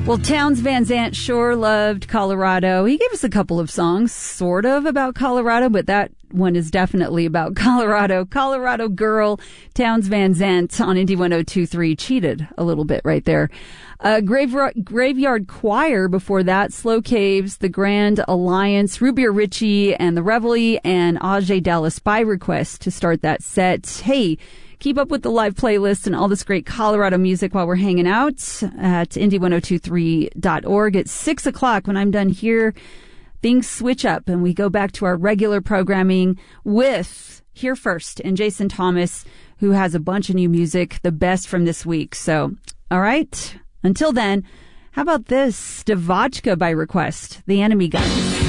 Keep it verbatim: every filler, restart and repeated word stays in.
Well, Townes Van Zandt sure loved Colorado. He gave us a couple of songs, sort of, about Colorado, but that one is definitely about Colorado. Colorado Girl, Townes Van Zandt on Indy one oh two point three. Cheated a little bit right there. Uh, Grave, Graveyard Choir before that, Slow Caves, The Grand Alliance, Rubia Ritchie and The Reveille, and Ajay Dallas by request to start that set. Hey, keep up with the live playlist and all this great Colorado music while we're hanging out at indy ten twenty-three dot org. At six o'clock, when I'm done here, things switch up and we go back to our regular programming with Here First and Jason Thomas, who has a bunch of new music, the best from this week. So, all right. Until then, how about this? Stavotchka by request, The Enemy Guns.